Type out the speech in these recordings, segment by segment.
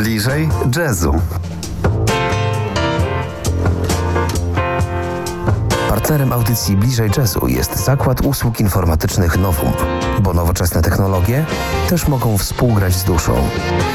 Bliżej jazzu. Partnerem audycji Bliżej Jazzu jest Zakład Usług Informatycznych Novum, bo nowoczesne technologie też mogą współgrać z duszą.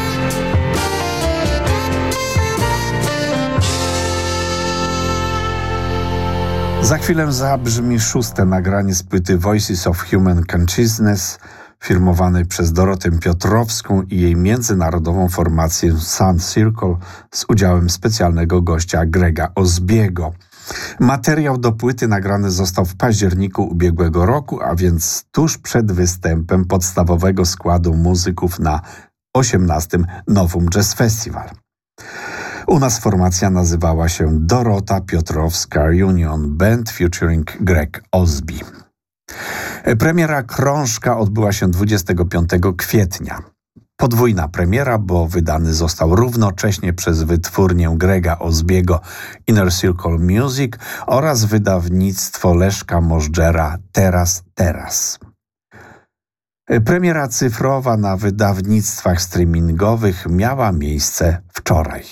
Za chwilę zabrzmi szóste nagranie z płyty Voices of Human Consciousness, firmowanej przez Dorotę Piotrowską i jej międzynarodową formację Sun Circle z udziałem specjalnego gościa Grega Osbiego. Materiał do płyty nagrany został w październiku ubiegłego roku, a więc tuż przed występem podstawowego składu muzyków na 18. Novum Jazz Festival. U nas formacja nazywała się Dorota Piotrowska Union Band featuring Greg Osby. Premiera krążka odbyła się 25 kwietnia. Podwójna premiera, bo wydany został równocześnie przez wytwórnię Grega Osbiego Inner Circle Music oraz wydawnictwo Leszka Możdżera Teraz. Premiera cyfrowa na wydawnictwach streamingowych miała miejsce wczoraj.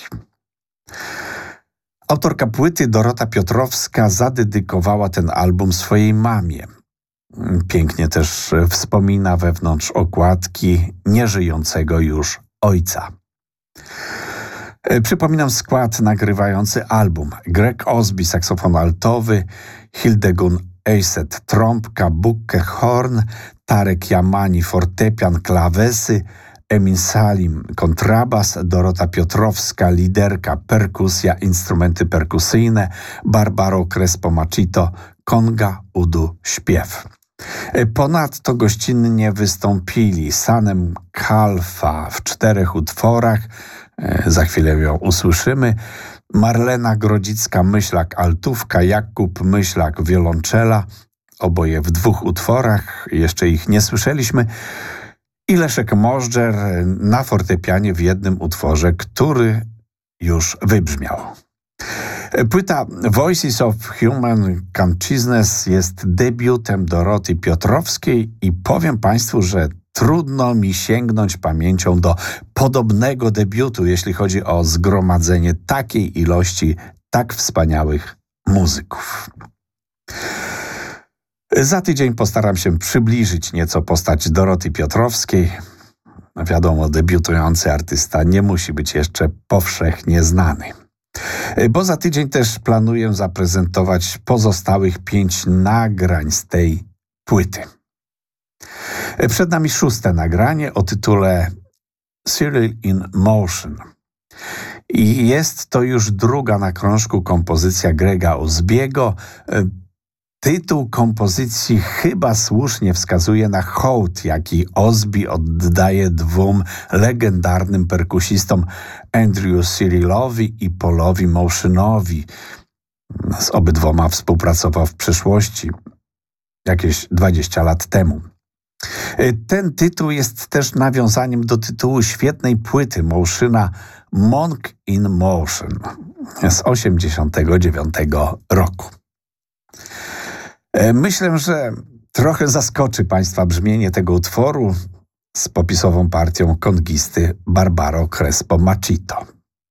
Autorka płyty Dorota Piotrowska zadedykowała ten album swojej mamie. Pięknie też wspomina wewnątrz okładki nieżyjącego już ojca. Przypominam skład nagrywający album. Greg Osby, saksofon altowy, Hildegun Eyset, trąbka, Bukke, horn, Tarek Yamani, fortepian, klawesy, Emin Salim, kontrabas, Dorota Piotrowska, liderka, perkusja, instrumenty perkusyjne, Barbaro Crespo Machito, konga, udu, śpiew. Ponadto gościnnie wystąpili Sanem Kalfa w 4 utworach, za chwilę ją usłyszymy, Marlena Grodzicka-Myślak altówka, Jakub Myślak wiolonczela, oboje w 2 utworach, jeszcze ich nie słyszeliśmy, i Leszek Możdżer na fortepianie w 1 utworze, który już wybrzmiał. Płyta Voices of Human Consciousness jest debiutem Doroty Piotrowskiej i powiem Państwu, że trudno mi sięgnąć pamięcią do podobnego debiutu, jeśli chodzi o zgromadzenie takiej ilości tak wspaniałych muzyków. Za tydzień postaram się przybliżyć nieco postać Doroty Piotrowskiej. Wiadomo, debiutujący artysta nie musi być jeszcze powszechnie znany. Bo za tydzień też planuję zaprezentować pozostałych 5 nagrań z tej płyty. Przed nami 6. nagranie o tytule Cyril in Motion. I jest to już druga na krążku kompozycja Grega Osbiego. Tytuł kompozycji chyba słusznie wskazuje na hołd, jaki Osby oddaje 2 legendarnym perkusistom Andrew Cyrilowi i Paulowi Motionowi. Z obydwoma współpracował w przeszłości, jakieś 20 lat temu. Ten tytuł jest też nawiązaniem do tytułu świetnej płyty Motiona Monk in Motion z 1989 roku. Myślę, że trochę zaskoczy Państwa brzmienie tego utworu z popisową partią kongisty Barbaro Crespo Machito.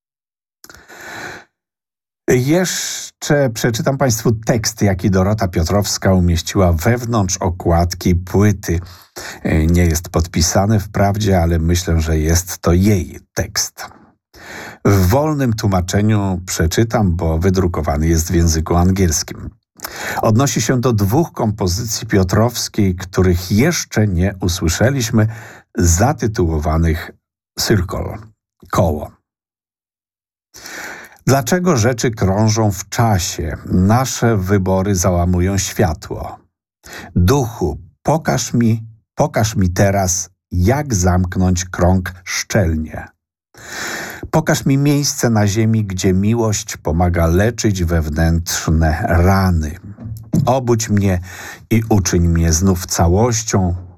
Jeszcze przeczytam Państwu tekst, jaki Dorota Piotrowska umieściła wewnątrz okładki płyty. Nie jest podpisany wprawdzie, ale myślę, że jest to jej tekst. W wolnym tłumaczeniu przeczytam, bo wydrukowany jest w języku angielskim. Odnosi się do 2 kompozycji Piotrowskiej, których jeszcze nie usłyszeliśmy, zatytułowanych Circle, koło. Dlaczego rzeczy krążą w czasie? Nasze wybory załamują światło. Duchu, pokaż mi teraz, jak zamknąć krąg szczelnie. Pokaż mi miejsce na ziemi, gdzie miłość pomaga leczyć wewnętrzne rany. Obudź mnie i uczyń mnie znów całością,